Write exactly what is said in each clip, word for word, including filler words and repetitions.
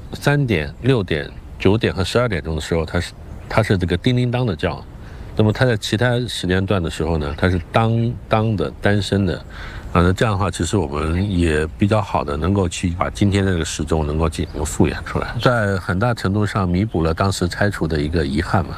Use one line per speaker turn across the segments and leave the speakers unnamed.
三点、六点、九点和十二点钟的时候，它是它是这个叮叮当的叫。那么它在其他时间段的时候呢，它是当当的单声的。啊，那这样的话，其实我们也比较好的能够去把今天的这个时钟能够进行复原出来，在很大程度上弥补了当时拆除的一个遗憾嘛。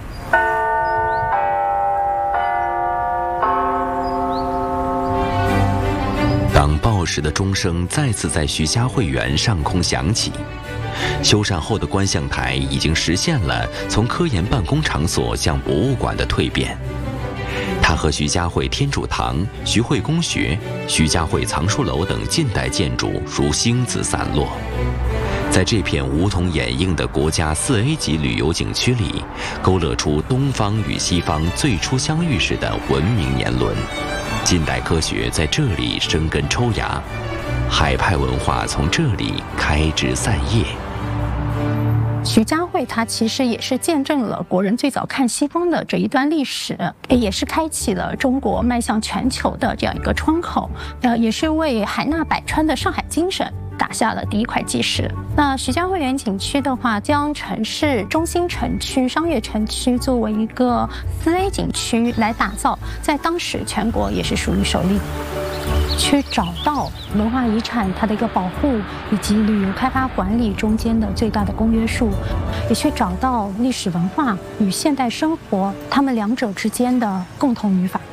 当报时的钟声再次在徐家汇园上空响起，修缮后的观象台已经实现了从科研办公场所向博物馆的蜕变。它和徐家汇天主堂、徐汇公学、徐家汇藏书楼等近代建筑如星子散落，在这片梧桐掩映的国家四 A 级旅游景区里，勾勒出东方与西方最初相遇时的文明年轮。近代科学在这里生根抽芽，海派文化从这里开枝散叶。
徐家汇它其实也是见证了国人最早看西方的这一段历史，也是开启了中国迈向全球的这样一个窗口，呃，也是为海纳百川的上海精神打下了第一块基石。那徐家汇园景区的话，将城市中心城区、商业城区作为一个四 A 景区来打造，在当时全国也是属于首例。去找到文化遗产它的一个保护以及旅游开发管理中间的最大的公约数，也去找到历史文化与现代生活它们两者之间的共同语法。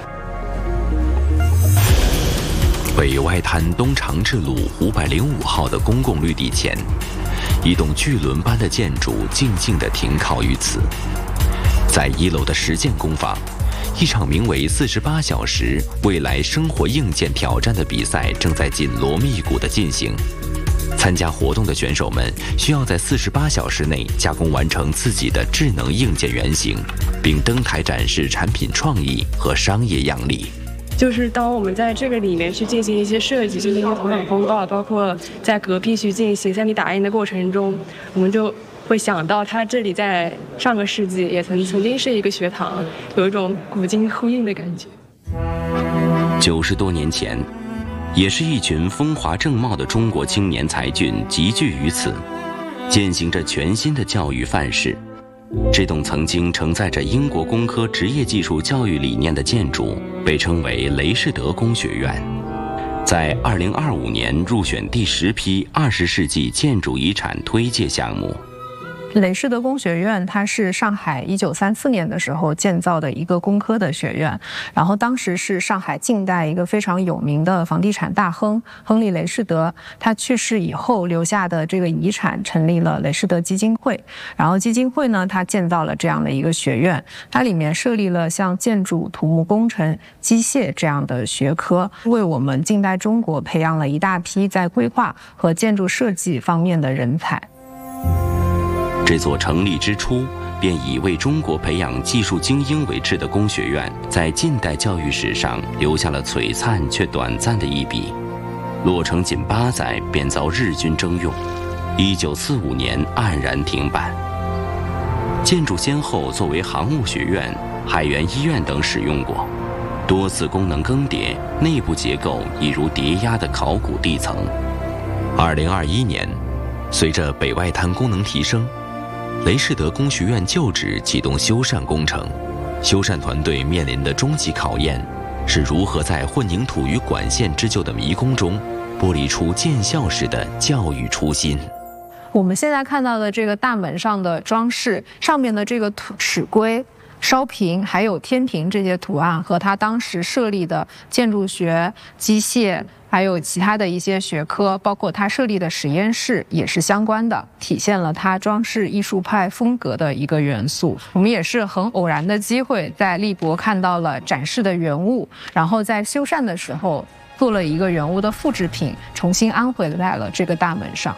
北外滩东长治路五百零五号的公共绿地前，一栋巨轮般的建筑静静地停靠于此。在一楼的实践工坊，一场名为四十八小时未来生活硬件挑战的比赛正在紧锣密鼓地进行。参加活动的选手们需要在四十八小时内加工完成自己的智能硬件原型，并登台展示产品创意和商业样例。
就是当我们在这个里面去进行一些设计，进行一些图档风暴，包括在隔壁去进行 三 D 打印的过程中，我们就会想到它这里在上个世纪也曾曾经是一个学堂，有一种古今呼应的感觉。
九十多年前，也是一群风华正茂的中国青年才俊集聚于此，践行着全新的教育范式。这栋曾经承载着英国工科职业技术教育理念的建筑，被称为雷士德工学院，在二零二五年入选第十批二十世纪建筑遗产推介项目。
雷士德工学院它是上海一九三四年的时候建造的一个工科的学院，然后当时是上海近代一个非常有名的房地产大亨亨利雷士德，他去世以后留下的这个遗产成立了雷士德基金会，然后基金会呢，它建造了这样的一个学院，它里面设立了像建筑、土木工程、机械这样的学科，为我们近代中国培养了一大批在规划和建筑设计方面的人才。
这座成立之初便以为中国培养技术精英为志的工学院，在近代教育史上留下了璀璨却短暂的一笔。落成仅八载便遭日军征用，一九四五年黯然停摆。建筑先后作为航务学院、海员医院等使用过，多次功能更迭，内部结构已如叠压的考古地层。二零二一年，随着北外滩功能提升，雷士德工学院旧址启动修缮工程，修缮团队面临的终极考验是如何在混凝土与管线织就的迷宫中剥离出建校时的教育初心。
我们现在看到的这个大门上的装饰，上面的这个土尺规、烧瓶还有天平这些图案，和它当时设立的建筑学、机械还有其他的一些学科，包括它设立的实验室也是相关的，体现了它装饰艺术派风格的一个元素。我们也是很偶然的机会在立博看到了展示的原物，然后在修缮的时候做了一个原物的复制品，重新安回来了这个大门上。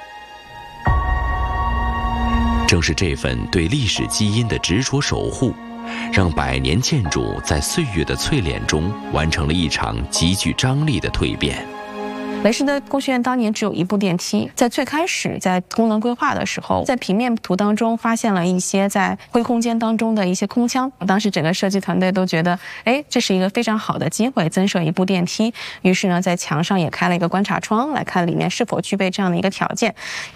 正是这份对历史基因的执着守护，让百年建筑在岁月的淬炼中完成了一场极具张力的蜕变。
雷士德工学院当年只有一部电梯，在最开始在功能规划的时候，在平面图当中发现了一些在灰空间当中的一些空腔，当时整个设计团队都觉得，哎，这是一个非常好的机会，增设一部电梯。于是呢，在墙上也开了一个观察窗，来看里面是否具备这样的一个条件。